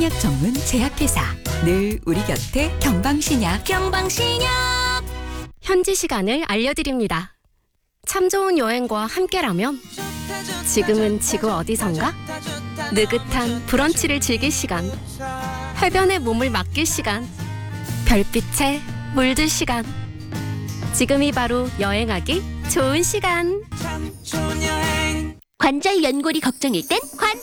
한약 전문 제약회사 늘 우리 곁에 경방신약. 현지 시간을 알려드립니다. 참 좋은 여행과 함께라면 지금은 지구 어디선가? 느긋한 브런치를 즐길 시간, 해변에 몸을 맡길 시간, 별빛에 물들 시간. 지금이 바로 여행하기 좋은 시간. 관절 연골이 걱정일 땐 관절